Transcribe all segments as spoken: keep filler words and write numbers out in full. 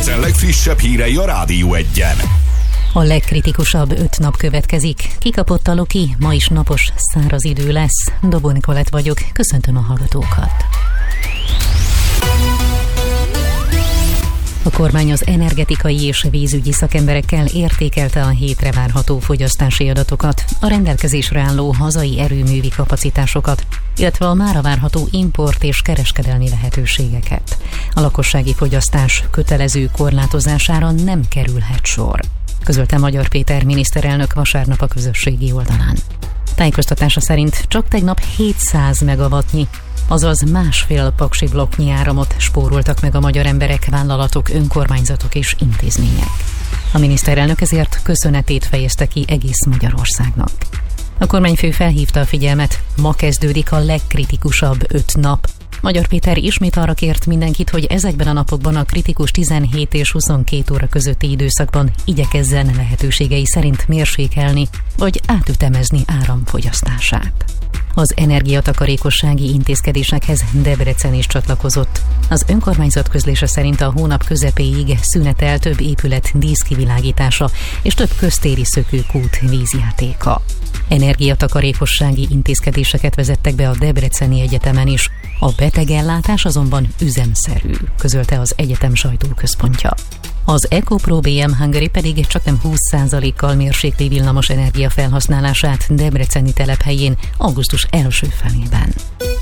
Debrecen legfrissebb hírei a Rádió Egyen. A legkritikusabb öt nap következik. Kikapott a Loki, ma is napos, száraz idő lesz. Dobó Nikolett vagyok, köszöntöm a hallgatókat. A kormány az energetikai és vízügyi szakemberekkel értékelte a hétre várható fogyasztási adatokat, a rendelkezésre álló hazai erőművi kapacitásokat, illetve a mára várható import és kereskedelmi lehetőségeket. A lakossági fogyasztás kötelező korlátozására nem kerülhet sor, közölte Magyar Péter miniszterelnök vasárnap a közösségi oldalán. Tájékoztatása szerint csak tegnap hétszáz megawattnyi, azaz másfél paksi blokknyi áramot spóroltak meg a magyar emberek, vállalatok, önkormányzatok és intézmények. A miniszterelnök ezért köszönetét fejezte ki egész Magyarországnak. A kormányfő felhívta a figyelmet, ma kezdődik a legkritikusabb öt nap. Magyar Péter ismét arra kért mindenkit, hogy ezekben a napokban a kritikus tizenhét és huszonkét óra közötti időszakban igyekezzen lehetőségei szerint mérsékelni vagy átütemezni áramfogyasztását. Az energiatakarékossági intézkedésekhez Debrecen is csatlakozott. Az önkormányzat közlése szerint a hónap közepéig szünetel több épület díszkivilágítása és több köztéri szökőkút vízjátéka. Energiatakarékossági intézkedéseket vezettek be a Debreceni Egyetemen is. A betegellátás azonban üzemszerű, közölte az egyetem sajtóközpontja. Az EcoPro bé em Hungary pedig csaknem húsz százalékkal mérsékli villamos energia felhasználását debreceni telephelyén augusztus első felében.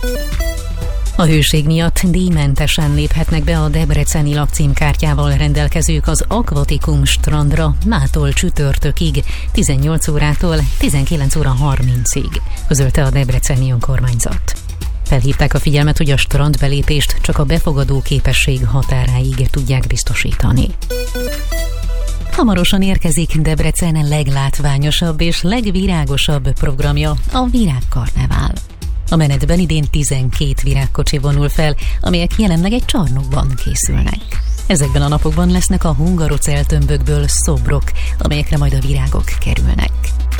A hőség miatt díjmentesen léphetnek be a debreceni lakcímkártyával rendelkezők az Aquatikum strandra mától csütörtökig, tizennyolc órától tizenkilenc óra harmincig, közölte a debreceni önkormányzat. Felhívták a figyelmet, hogy a strandbelépést csak a befogadó képesség határáig tudják biztosítani. Hamarosan érkezik Debrecen leglátványosabb és legvirágosabb programja, a Virágkarnevál. A menetben idén tizenkét virágkocsi vonul fel, amelyek jelenleg egy csarnokban készülnek. Ezekben a napokban lesznek a hungarocell tömbökből szobrok, amelyekre majd a virágok kerülnek.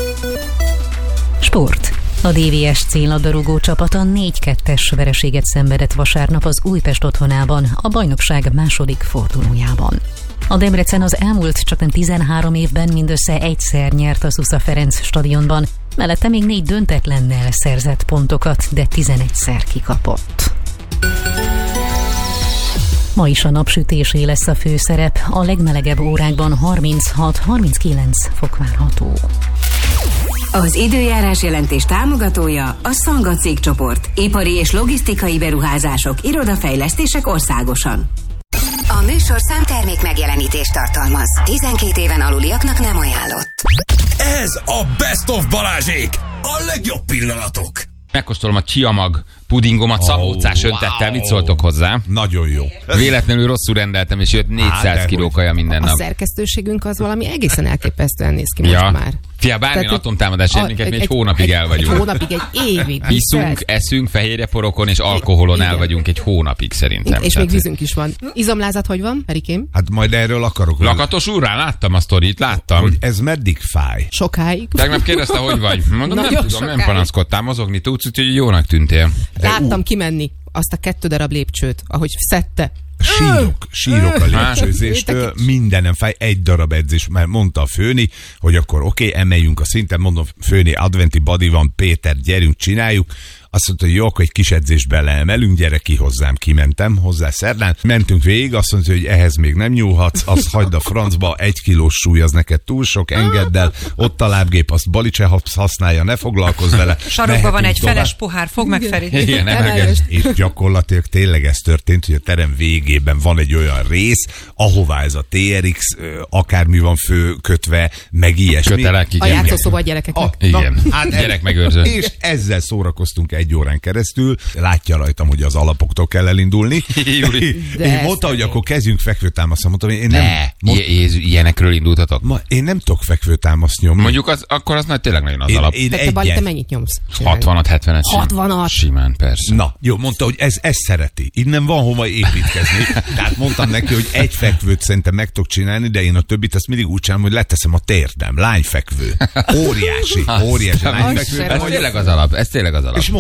Sport. A dé vé es célabdarúgó csapata négy kettes vereséget szenvedett vasárnap az Újpest otthonában, a bajnokság második fordulójában. A Debrecen az elmúlt csaknem tizenhárom évben mindössze egyszer nyert a Szusza Ferenc stadionban, mellette még négy döntetlennel szerzett pontokat, de tizenegyszer kikapott. Ma is a napsütésé lesz a főszerep, a legmelegebb órákban harminchat-harminckilenc fok várható. Az időjárás jelentés támogatója a Szanga cégcsoport. Ipari és logisztikai beruházások, irodafejlesztések országosan. A műsorszám termék megjelenítést tartalmaz. tizenkét éven aluliaknak nem ajánlott. Ez a Best of Balázsék! A legjobb pillanatok! Megkóstolom a csiamag pudingomat, szabócás oh, öntettel. Wow. Mit szóltok hozzá? Nagyon jó. Véletlenül rosszul rendeltem, és jött négyszáz kiló kaja minden nap. A szerkesztőségünk az valami egészen elképesztően néz ki ja. most már. Fia, bármilyen atomtámadás jön, minket mi egy, egy hónapig egy, el vagyunk. Egy hónapig, egy évig. Hiszünk, eszünk, fehérjeporokon és alkoholon igen. el vagyunk egy hónapig szerintem. És még vízünk is van. Izomlázat hogy van, Erikém? Hát majd erről akarok. Lakatos úrrá, láttam a sztorit, láttam. Hogy ez meddig fáj? Sokáig. Tegnap kérdezte, hogy vagy. Mondom, nem tudom, sokáig. Nem panaszkodtál, mozogni tudsz, úgyhogy jónak tűntél. Láttam kimenni azt a kettő darab lépcsőt, ahogy szedte. Sírok, sírok a lépcsőzéstől, mindenem fáj, egy darab edzés, mert mondta a főni, hogy akkor oké, okay, emeljünk a szinten, mondom, főni, adventi body van, Péter, gyerünk, csináljuk. Azt mondta, hogy jó, akkor egy kis edzést beleemelünk, gyere ki hozzám, kimentem hozzá szerdán. Mentünk végig, azt mondta, hogy ehhez még nem nyúlhatsz, azt hagyd a francba, egy kilós súly, az neked túl sok, engedd el, ott a lábgép, azt Balicse használja, ne foglalkozz vele. Sarokban van egy tovább. Feles pohár, fog meg Feri. Igen, emelges. És gyakorlatilag tényleg ez történt, hogy a terem végében van egy olyan rész, ahová ez a té er iksz, akármi van főkötve, meg ilyesmi. Kötelek, igen. A játszószoba a gyerekeknek. A, igen, na, hát gyerek és ezzel szórakoztunk egy órán keresztül, látja rajtam, hogy az alapoktól kell elindulni. Én mondta, hogy akkor kezdjünk fekvőtámaszt. Mondtam, én nem... Ne, mond... ilyenekről indultatok? Ma, én nem tudok fekvőtámaszt nyomni. Mondjuk az, akkor az nagy tényleg nagyon az én, alap. Én te, Bali, te mennyit nyomsz? hatvanat, hetvenet. hatvanat? Simán, persze. Na, jó, mondta, hogy ez, ez szereti. Innen van hova építkezni. Tehát mondtam neki, hogy egy fekvőt szerintem meg tudok csinálni, de én a többit azt mindig úgy csinálom, hogy leteszem a térdem. Lányfekvő. Óriási, óriási lányfekvő. Ez tényleg az alap, ez tényleg az alap. És mondta,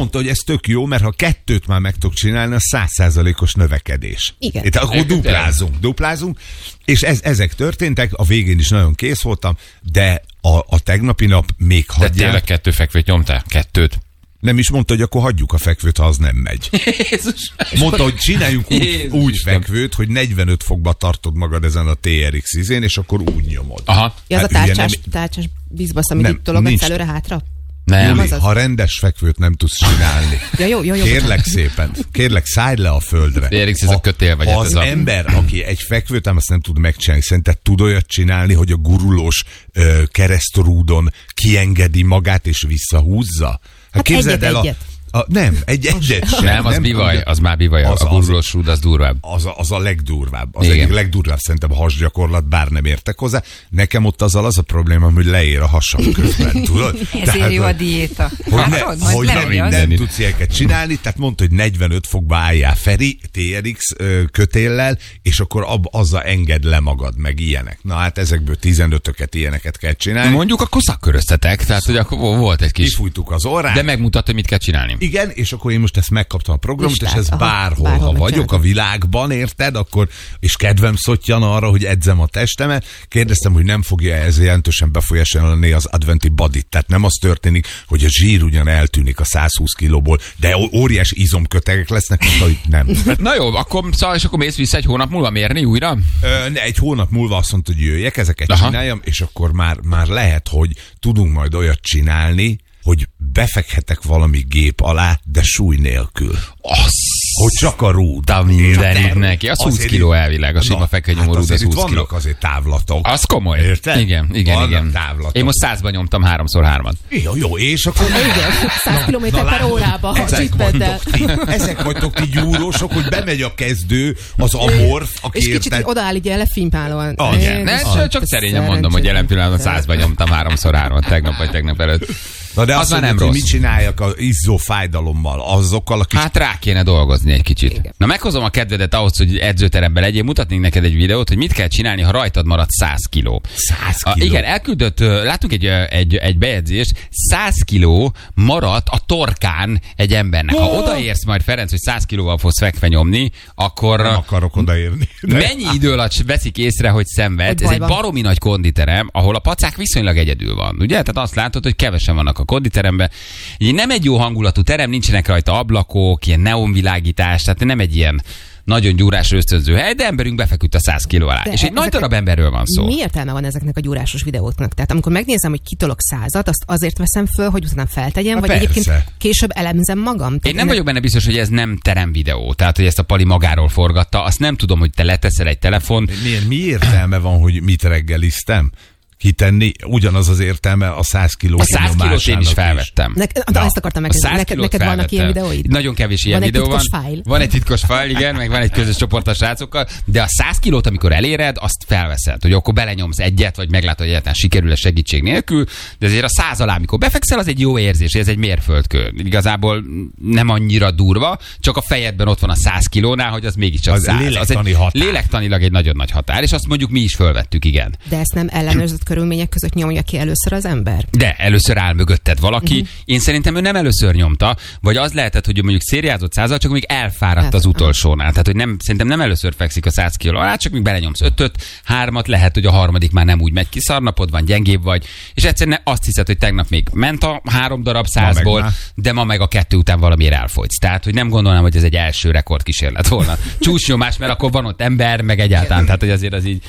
mondta, hogy ez tök jó, mert ha kettőt már meg tudok csinálni, az száz százalékos növekedés. Igen. Itt akkor duplázunk, duplázunk, és ez, ezek történtek, a végén is nagyon kész voltam, de a, a tegnapi nap még De hagyják. tényleg kettő fekvőt nyomtál? Kettőt? Nem is mondta, hogy akkor hagyjuk a fekvőt, ha az nem megy. Jézus. Mondta, hogy csináljunk úgy, Jézus úgy Isten. fekvőt, hogy negyvenöt fokba tartod magad ezen a té er iksz izén, és akkor úgy nyomod. Aha. Ja, az Hát a ugye tárcsás, nem- tárcsás bizbasz, amit Nem, itt tologatsz nincs. előre-hátra? Nem. Júli, az az. ha rendes fekvőt nem tudsz csinálni, Ja, jó, jó, jó. kérlek szépen, kérlek, szállj le a földre. té er iksz, ez a kötél vagy, Ha hát az ez a- ember, aki egy fekvőt nem, azt nem tud megcsinálni, szerinted tud olyat csinálni, hogy a gurulós ö, keresztrúdon kiengedi magát és visszahúzza? Hát, Hát képzeld el a, egyet-egyet. a, nem, egy egyet sem. Nem, az bivaj, az már bivaj. Az- A az- gurulós rúd, az durvább. Az a, az a legdurvább. Az Igen. egyik legdurvább szerintem a hasgyakorlat, bár nem értek hozzá. Nekem ott azzal az a probléma, hogy leér a hasam közben, tudod? Ezért jó a hogy- diéta. hogy, ne, Látod? Majd hogy nem, lemegy az. nem tudsz ilyeneket csinálni, tehát mondta, hogy negyvenöt fokba álljál Feri, té er iksz ö, kötéllel, és akkor ab, azzal engedd le magad, meg ilyenek. Na hát ezekből tizenötöket ilyeneket kell csinálni. Mondjuk akkor szakköröztetek, tehát hogy akkor volt egy kis... Kifújtuk az orrát. De megmutatta, hogy mit kell csinálni. Igen, és akkor én most ezt megkaptam a programot, Listát, és ez aha, bárhol, bárhol ha vagyok megcsinálod. a világban, érted, akkor, és kedvem szottyan arra, hogy edzem a testemet, kérdeztem, hogy nem fogja ez jelentősen befolyásolni az adventi bodit. Tehát nem az történik, hogy a zsír ugyan eltűnik a száz húsz kilóból, de ó- óriási izomkötegek lesznek, mondta, hogy nem. Na jó, akkor, szóval, és akkor mész vissza egy hónap múlva mérni újra? Ö, ne, egy hónap múlva azt mondta, hogy jöjjek, ezeket Aha. csináljam, és akkor már, már lehet, hogy tudunk majd olyat csinálni, hogy befekhetek valami gép alá, de súly nélkül. Az Hogy csak a rúd. a mindenit neki. Az húsz Azért kiló itt- elvileg, a sima Na, fekvenyomó hát rúd, az azért itt húsz kiló. vannak azért távlatok. Az komoly. Érted? Igen, igen, Vannak igen. távlatok. Én most százban nyomtam háromszor hármat. Jó, jó, és akkor... Igen, száz kilométer per látod, órába, ha ezek csippeddel. vagytok ti, ezek vagytok ti gyúrósok, hogy bemegy a kezdő, az amorf, aki És kicsit érted... így odaáll így lefingálóan. Ah, igen. Ne, csak, csak szerényen mondom, hogy jelen pillanatban százban nyomtam háromszor hármat, tegnap vagy tegnap előtt. Na de Az azt már mondod, nem hogy rossz. mit csináljak az izzó fájdalommal, azokkal a kis... Hát rá kéne dolgozni egy kicsit. Igen. Na meghozom a kedvedet ahhoz, hogy edzőteremben legyél, mutatnék neked egy videót, hogy mit kell csinálni, ha rajtad marad száz kiló. száz A, kiló. igen, elküldött, ö, látunk egy, ö, egy, egy bejegyzést, száz kiló maradt a torkán egy embernek. Ha odaérsz majd, Ferenc, hogy száz kilóval fogsz fekve nyomni, akkor Nem akarok odaérni. De- mennyi idő alatt veszik észre, hogy szenved? Hogy Ez baj egy van. baromi nagy konditerem, ahol a pacák viszonylag egyedül van. Ugye? Tehát azt látod, hogy kevesen vannak a konditeremben. Így nem egy jó hangulatú terem, nincsenek rajta ablakok, ilyen neonvilágítás, tehát nem egy ilyen nagyon gyúrás ösztönző hely, de emberünk befeküdt a száz kiló alá. De És egy nagy ezek- darab emberről van szó. Mi értelme van ezeknek a gyúrásos videóknak? Tehát amikor megnézem, hogy kitolok százat, azt azért veszem föl, hogy utána feltegyem, Na vagy persze. egyébként később elemzem magam. Tehát Én nem vagyok benne biztos, hogy ez nem terem videó, tehát hogy ezt a Pali magáról forgatta. Azt nem tudom, hogy te leteszel egy telefon. Milyen, mi értelme van, hogy mit reggeliztem? Kitenni, ugyanaz az értelme a száz kilós A száz kilót én is felvettem. Ne, Na, ezt akartam A megkérdezni. száz Neked, kilót neked vannak ilyen felvettem. videóid? Nagyon kevés ilyen Van egy videó van. titkos fájl? Van egy titkos fájl, igen, meg van egy közös csoport a srácokkal, de a száz kilót, amikor eléred, azt felveszed, hogy akkor belenyomsz egyet, vagy meglátod, hogy egyáltalán sikerül segítség nélkül, de azért a száz alá, amikor befekszel, az egy jó érzés, ez egy mérföldkő. Igazából nem annyira durva, csak a fejedben ott van a száz kilónál, hogy az mégiscsak Az száz. lélektani egy határ. Lélektanilag egy nagyon nagy határ, és azt mondjuk mi is fölvettük, igen. De ezt nem ellenőrzött körülmények között nyomja ki először az ember? De először áll mögötted valaki. Uh-huh. Én szerintem ő nem először nyomta, vagy az lehetett, hogy ő mondjuk szériázott százal, csak még elfáradt az utolsónál. Tehát, hogy nem, szerintem nem először fekszik a száz kiló alá, csak még belenyomsz ötöt, hármat, lehet, hogy a harmadik már nem úgy megy ki, szarnapod van, gyengébb vagy, és egyszerűen azt hiszed, hogy tegnap még ment a három darab százból, már. de ma meg a kettő után valamiért elfogysz. Tehát, hogy nem gondolnám, hogy ez egy első rekordkísérlet volna. Csúcsnyomás, mert akkor van ott ember, meg egyáltalán. Tehát, hogy azért az így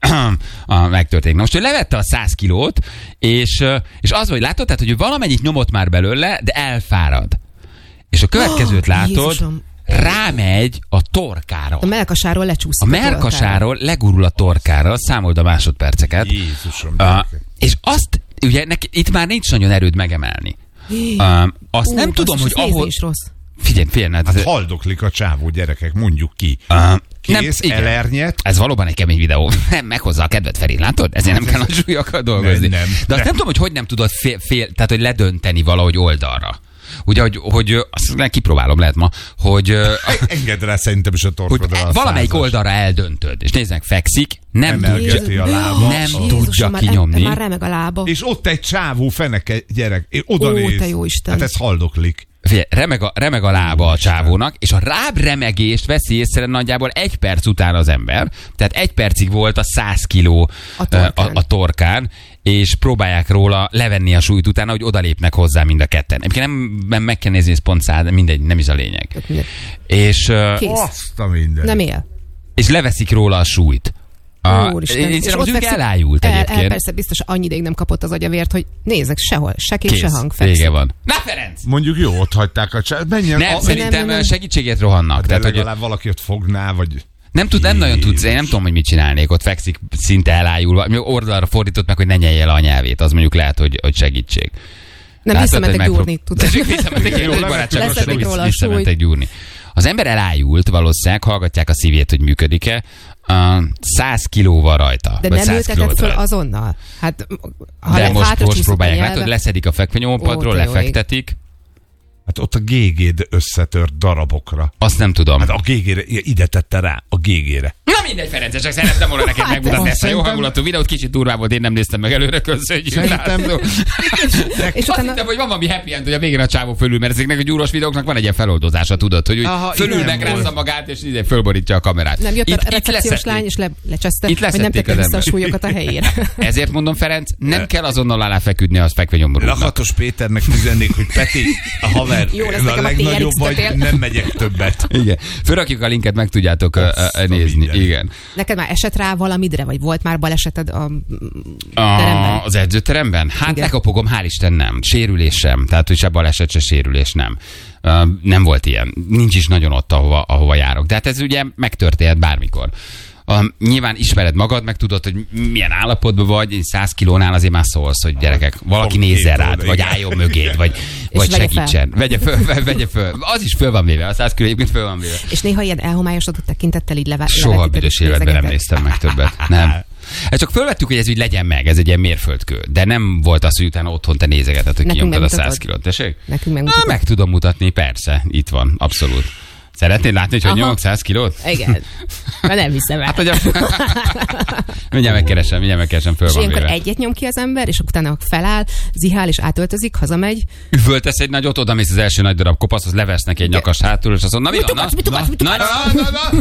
a, megtörténik. Na most ő levette a száz kilót, és, és az, hogy látod, tehát, hogy ő valamennyit nyomott már belőle, de elfárad. És a következőt látod, Jézusom. rámegy a torkára. A melkasáról A lecsúszik. melkasáról legurul a torkára, számold a másodperceket. Jézusom, Uh, gyerekek. és azt, ugye neki, itt már nincs nagyon erőd megemelni. Um, azt Ú, nem tudom, basszus, hogy ez nézni ahol... is rossz. Figyelj, figyelj, hát, Hát haldoklik a csávó, gyerekek, mondjuk ki. uh, Kész, igen. elernyet. Ez valóban egy kemény videó. Nem, meghozza a kedvet, Feri, látod? Ezért nem kell a súlyokkal dolgozni. Nem, nem, De azt nem. nem tudom, hogy hogy nem tudod fél, fél, tehát hogy ledönteni valahogy oldalra. Ugye, hogy, hogy azt nem kipróbálom, lehet ma, hogy, Engedd rá szerintem is a hogy torkodra a valamelyik százas. oldalra eldöntöd. És nézznek, fekszik, nem Emelgeti tudja, a lába. nem Jézusom, tudja már, kinyomni. Már remeg a lába. És ott egy csávó feneke, gyerek. Én oda Ó, néz. te jó Isten. Hát ez haldoklik. Figyelj, remeg a, remeg a lába a csávónak, és a ráb remegést veszi észre nagyjából egy perc után az ember. Tehát egy percig volt a száz kiló a torkán. A, a torkán, és próbálják róla levenni a súlyt utána, hogy odalépnek hozzá mind a ketten. Egyébként nem, nem meg kell nézni, ez pont száz, mindegy, nem is a lényeg. És, azt a minden. Nem él. És leveszik róla a súlyt. A, Úristen. én És szerintem ott az fekszik- elájult el, egyébként. el, persze, biztos annyi ideig nem kapott az agyavért, hogy nézzek sehol, se kép, se hang, vége fekszik. van. Na Ferenc! Mondjuk jó, ott hagyták a csát. Menjen. Nem, a, szerintem nem, nem. segítségét rohannak. de Tehát, hogy legalább valaki ott fogná, vagy... nem, tud, nem nagyon tudsz, én nem tudom, hogy mit csinálnék. Ott fekszik szinte elájulva. Oldalra fordított meg, hogy ne nyelje le a nyelvét. Az mondjuk lehet, hogy, hogy segítség. Nem, Látod, visszamentek hogy megpró- gyúrni, tudod. Tessék, visszamentek gyúrni, barátságosan, Leszedték vissza- róla a visszamentek súlyt. gyúrni. Az ember elájult valószínűleg, hallgatják a szívét, hogy működik-e. Uh, száz kilóval rajta. De vagy nem száz ültetek kilóval föl rajta. azonnal. Hát, ha De le- most, hátra most csúszik a próbálják, nyelve- látod, leszedik a fekvenyompadról, Ó, te jó ég. lefektetik. Hát ott a gégéd összetört darabokra. Azt nem tudom. Hát a gégére, ide tette rá, a gégére. Na mindegy, Ferenc, csak szerettem volna neked megmutatni ezt a jó szerintem- hangulatú videót. Kicsit durvá volt, én nem néztem meg előre, köszönjük. Szerintem- László. És Azt utána... hittem, hogy van valami happy end, hogy a végén a csávó fölül, mert ezeknek a gyúros videóknak van egy ilyen feloldozása, tudod, hogy úgy Aha, fölül igen, megrázza volt. magát, és ide fölborítja a kamerát. Nem jött Itt- a itt recepciós leszették. lány, és le, lecseszte, Itt hogy nem leszették tette az vissza a ember. súlyokat a helyére. Ezért mondom, Ferenc, nem kell azonnal aláfeküdni az fekvenyomrúdnak. Lakatos Péternek üzennék, hogy Peti, a haver, Jó lesz a nekem a legnagyobb T R X vagy, kötél. nem megyek többet. Igen. Fölrakjuk a linket, meg tudjátok uh, Azt a uh, nézni. minden. Igen. Neked már esett rá valamidre, vagy volt már baleseted a A, teremben? az edzőteremben? Hát Igen. lekapogom, hál' Isten nem. Sérülés sem. Tehát, hogy se baleset, se sérülés nem. Uh, nem volt ilyen. Nincs is nagyon ott, ahova, ahova járok. De hát ez ugye megtörténhet bármikor. Uh, nyilván ismered magad, meg tudod, hogy milyen állapotban vagy, száz kilónál azért már szólsz, hogy gyerekek, valaki Fog nézzen két rád, óra, vagy igen. álljon mögéd, vagy, vagy vegye fel. segítsen. Vegye föl, vegye föl. Az is föl van véve, a száz kiló egyébként föl van véve. És néha ilyen elhomályosodott tekintettel így leve, Soha levetíted büdös a életben nem nézegeket. néztem meg többet. Nem. Ez csak fölvettük, hogy ez úgy legyen meg, ez egy ilyen mérföldkő. De nem volt az, hogy utána otthon te nézegeted, hogy Nekünk kinyomtad a megmutatod? száz kilót. Tessék? Nekünk Na, megmutatod? meg tudom mutatni, persze. Itt van, abszolút. Szeretnéd látni, hogy hogy Aha. nyomok száz kilót? Igen. Mert nem hiszem el. Hát, hogy a... mindjárt megkeresem, mindjárt megkeresem, föl És van ilyenkor véve. egyet nyom ki az ember, és utána feláll, zihál, és átöltözik, hazamegy. Üvöltesz egy nagyot, oda mész az első nagy darab kopasz, az levesz neki egy nyakas hátul, és azt mondja, na mi Mit van? akarsz, mit akarsz, mit Na, akarsz? na, na,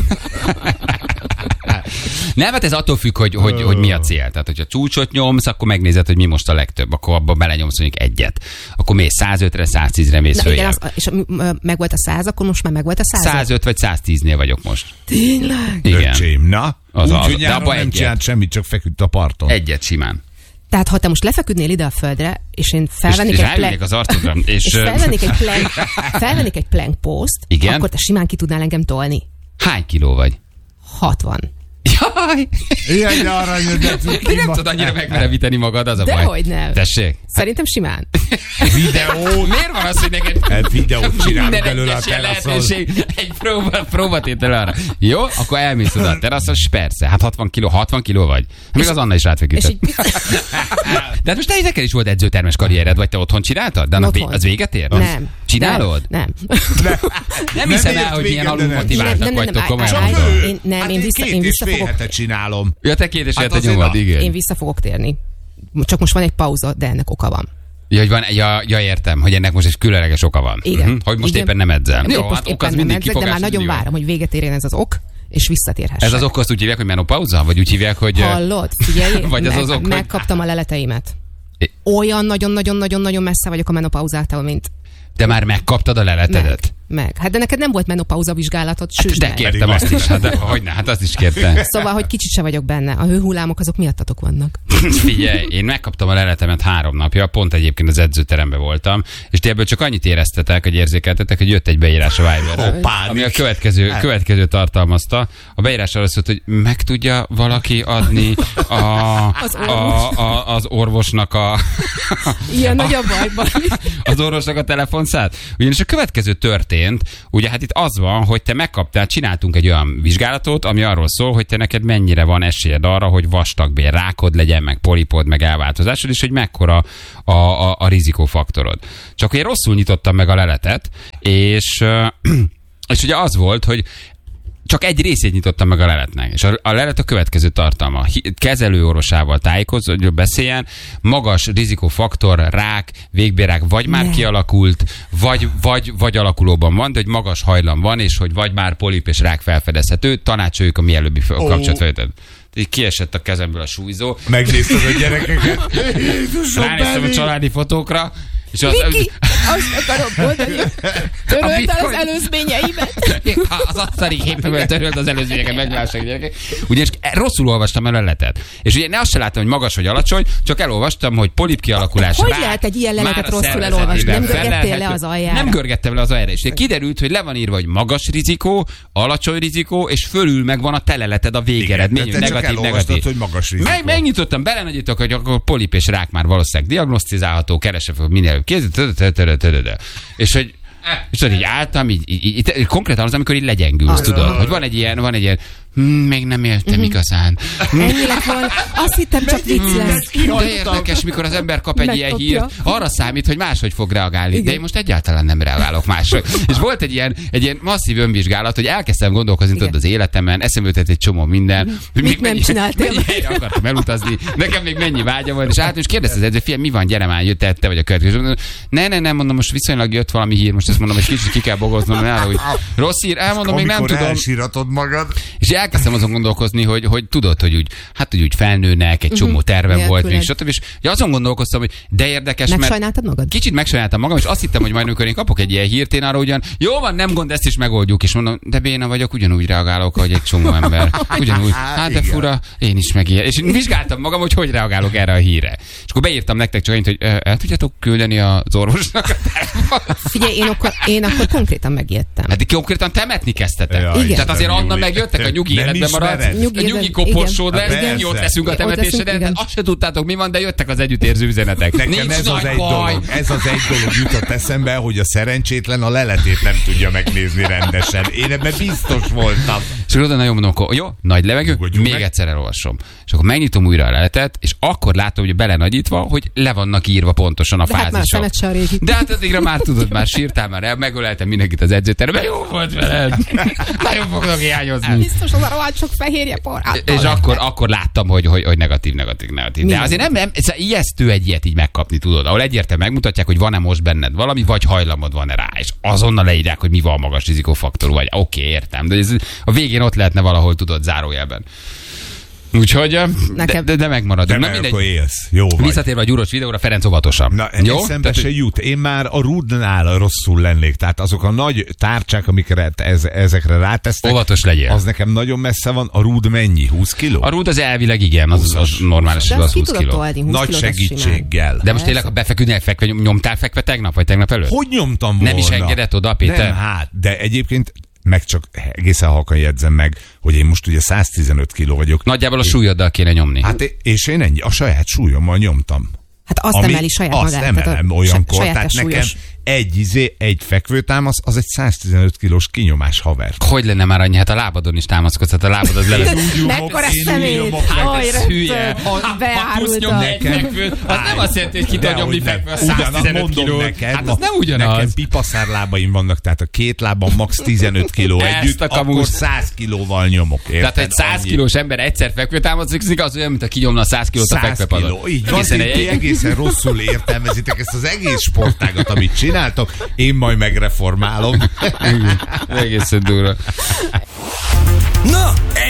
na. Nem, hát ez attól függ, hogy, hogy, hogy mi a cél. Tehát, hogyha csúcsot nyomsz, akkor megnézed, hogy mi most a legtöbb. Akkor abban belenyomsz mondjuk egyet. Akkor mész százötre, száztízre mész Na, igen, följebb. az, és meg volt a száz, akkor most már meg volt a száz. százöt vagy száztíznél vagyok most. Tényleg? Igen. Öcsém, na? Az Úgy, az, hogy de nyáron abba nem egyet. csinált semmit, csak feküdt a parton. Egyet simán. Tehát ha te most lefeküdnél ide a földre, és én És, felvennék és egy ráülnék plank, az arcodra. És, és ö, felvennék egy plank, felvennék egy plank post, Igen? akkor te simán ki tudnál engem tolni. hány kiló vagy? hatvan. Jaj! Ilyen arany, de Ti nem tudod annyira megmerevíteni magad, az a baj. Dehogy nem. Tessék? Szerintem simán. videó, Miért van az, hogy neked hát videót csinálunk minden belőle a egyes ilyen teraszon. lehetőség egy próba, próbatétel arra? Jó? Akkor elmész oda a teraszon, és persze, hát hatvan kiló, hatvan kiló vagy. Még az Anna is És rátfeküdött. így De hát most te neked is volt edzőtermes karriered, vagy te otthon csináltad? De annak Otthon. vé- az véget ér? nem. Csinálod? Nem. Nem, nem hiszem el, ért hogy milyen végem, de nem. alulmotiváltak Nem, nem, nem, vagytok, nem, komolyan állj, mondom. állj. Én- nem, hát én vissza- két én és vissza fél fogok- hete csinálom. Ja, te két és Hát fél azért nyomod, na. igen. Én vissza fogok térni. Csak most van egy pauza, de ennek oka van. Ja, hogy van, ja, ja, értem, hogy ennek most egy különleges oka van. Igen. Mhm, hogy most Igen. éppen nem edzel. Épp Jó, most hát ok éppen az nem mindig edzek, de kifogás. már nagyon mindig van. várom, hogy véget érjen ez az ok, és visszatérhessek. Ez az ok, azt úgy hívják, hogy menopauza? Vagy úgy hívják, hogy... Hallod? Figyelj, Vagy az meg, az ok, hogy- megkaptam a leleteimet. É- Olyan nagyon-nagyon-nagyon-nagyon messze vagyok a menopauzától, mint Te már megkaptad a meg. leletedet? meg. Hát de neked nem volt menopauza vizsgálatod, Hát süsd de meg. kértem azt is, hát de, hogyne, hát azt is kértem. Szóval, hogy kicsit se vagyok benne. A hőhullámok azok miattatok vannak. Figyelj, én megkaptam a leletemet három napja, pont egyébként az edzőteremben voltam, és ti ebből csak annyit éreztetek, hogy érzékeltetek, hogy jött egy beírás a Viberre, Ó, pánik. ami a következő, következő tartalmazta. A beírás arra szólt, hogy meg tudja valaki adni a, Az a, a, az orvosnak a, Ilyen nagy a bajban. az orvosnak a telefonszát. Ugyanis a következő történt, ugye hát itt az van, hogy te megkaptál, csináltunk egy olyan vizsgálatot, ami arról szól, hogy te neked mennyire van esélyed arra, hogy vastagbél rákod legyen, meg polipod, meg elváltozásod, és hogy mekkora a, a, a rizikófaktorod. Csak én rosszul nyitottam meg a leletet, és, és ugye az volt, hogy csak egy részét nyitottam meg a leletnek. És a, a lelet a következő tartalma. Kezelőorvosával tájékozó, hogy beszéljen, magas rizikófaktor, rák, végbélrák, vagy már ne. kialakult, vagy, vagy, vagy alakulóban van, de hogy magas hajlam van, és hogy vagy már polip és rák felfedezhető, tanácsoljuk a mielőbbi oh. kapcsolatfelvételt. Így kiesett a kezemből a súlyzó. Megnézted a gyerekeket? Ránéztem a családi fotókra, és az... Viki, azt akarom mondani, töröld el az előzményeimet. Az asztali képemben töröld az előzményeket, meglássák gyerekek. Ugyanis rosszul olvastam el a leletet. És ugye ne azt se láttam, hogy magas vagy alacsony, csak elolvastam, hogy polip kialakulás. Hogy rák, lehet egy ilyen leletet rosszul elolvasni? Nem görgettél le az aljára? Nem görgettem le az aljára. És kiderült, hogy le van írva, hogy magas rizikó, alacsony rizikó, és fölül meg van a teleleted a végeredmény. Igen, negatív, negatív. Hogy magas rizikó. Meg, megnyitottam, belenagyítok, hogy akkor polip és rák már valószínűleg diagnosztizálható, keresem fel minél kézzel, és hogy és tudod, így álltam, így, így, így, így konkrétan az, amikor így legyengülsz, tudod, hogy van egy ilyen, van egy ilyen, hm, még nem éltem mm-hmm. igazán. Ennyi lett volna, azt hittem csak vicc lesz. De érdekes, mikor az ember kap egy Megkapja. ilyen hírt, arra számít, hogy máshogy fog reagálni. Igen. De én most egyáltalán nem reagálok máshogy. És volt egy ilyen, egy ilyen masszív önvizsgálat, hogy elkezdtem gondolkozni tudod, az életemen, eszembe jutott egy csomó minden. Mm. Mit még nem csináltam? Mennyi akartam elutazni, nekem még mennyi vágya volt, és hát és kérdezte az edző, fiam, mi van, gyere már, jött te vagy a következő. Ne, ne, nem, mondom, most viszonylag jött valami hír, most ezt mondom, hogy kicsit ki kell bogoznom, nála, hogy rossz hír, elmondom, még nem tudom. Elsíratod magad. És elkezdtem azon gondolkozni, hogy, hogy tudod, hogy úgy, hát hogy úgy felnőnek, egy csomó tervem uh-huh. volt, még stb. És azon gondolkoztam, hogy de érdekes, mert megsajnáltad magad? Kicsit megsajnáltam magam, és azt hittem, hogy majd amikor én kapok egy ilyen hírt, én arra ugyan, jó van, nem gond, ezt is megoldjuk, és mondom, de béna vagyok, ugyanúgy reagálok, ahogy egy csomó ember. Ugyanúgy, hát de fura, én is meg ilyen. És vizsgáltam magam, hogy hogy reagálok erre a hírre. És akkor beírtam nektek csak annyit, hogy el tudjátok küldeni az orvosnak. Figyelj, én akkor, én akkor konkrétan megijedtem. Hát konkrétan temetni kezdtetek. Ja, tehát azért Anna megjöttek, a nyugi életbe maradt. A nyugi koporsód lesz, jót leszünk a temetéseden. Azt se tudtátok, mi van, de jöttek az együttérző üzenetek. Nekem ez az, egy dolog, ez az egy dolog jutott eszembe, hogy a szerencsétlen a leletét nem tudja megnézni rendesen. Én ebben biztos voltam. És akkor oda nagyon mondom, akkor jó, nagy levegő, még meg. egyszer elolvasom. És akkor megnyitom újra a leletet, és akkor látom, hogy belenagyítva, hogy le vannak írva pontosan a de fázisok. Hát már de hát addigra már tudod, már sírtál, már el, megöleltem mindenkit az edzőteremben, jó volt veled. Nagyon fognak hiányozni. Biztos az a rohadt sok fehérje por. És akkor, akkor láttam, hogy, hogy, hogy negatív, negatív, negatív. De azért nem, nem ez ijesztő egy ilyet így megkapni, tudod, ahol egyértelműen megmutatják, hogy van-e most benned valami, vagy hajlamod van-e rá, és azonnal leírják, hogy mi van magas rizikófaktorú, vagy oké, okay, értem, de ez a végén ott lehetne valahol, tudod, zárójelben. Úgyhogy, de, de, de megmaradunk. De meg akkor élsz. Jó vagy. Visszatérve a gyúros videóra, Ferenc óvatosan. Na, jó? Eszembe se jut. Én már a rúdnál rosszul lennék. Tehát azok a nagy tárcsák, amikre ez, ezekre rátesztek. Óvatos legyél. Az nekem nagyon messze van. A rúd mennyi? húsz kiló? A rúd az elvileg igen, az, az normális, az húsz kiló. Nagy segítséggel. De most tényleg, ha befeküdnél, fekve, nyomtál fekve tegnap, vagy tegnap előtt? Hogy nyomtam volna? Nem is engedett oda, Péter? Nem, hát, de egyébként meg csak egészen halkan jegyzem meg, hogy én most ugye száztizenöt kiló vagyok. Nagyjából a súlyoddal kéne nyomni. Hát és én ennyi, a saját súlyommal nyomtam. Hát azt Ami, emeli saját azt magát. Azt emelem olyankor, tehát nekem egy, izé, egy fekvőtámasz, az egy száztizenöt kilós kinyomás, haver. Hogy lenne már annyi? Hát a lábadon is támaszkodsz, hát a lábad az le lesz. Mekkora szemét! Hát ez hülye! Ha plusz nyomni egy fekvőt, az nem azt jelenti, hogy ki tud nyomni fekvő a száztizenöt kilót. Hát az nem ugyanaz. Nekem pipaszárlábaim vannak, tehát a két lábam max tizenöt kiló együtt, akkor száz kilóval nyomok. Tehát egy száz kilós ember egyszer fekvő támaszkodik, az olyan, mint a kinyomna a száz kilót a fekvőpadon. Így van, ti egészen rosszul értelmezitek ezt az egész sportágat, amit csináltok, én majd megreformálom. Egészen durva. Na,